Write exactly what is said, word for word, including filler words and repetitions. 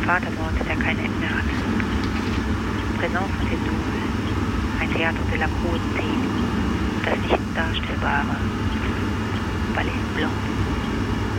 Vatermord, der kein Ende hat. Présence indoor, ein Theater de la cruauté, das nicht darstellbare, Ballet Blanc.